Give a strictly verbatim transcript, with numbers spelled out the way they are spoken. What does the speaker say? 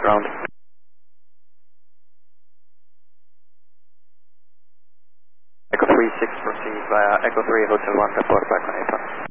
ground. Echo three six proceed via Echo three Hotel one, report back on A P A.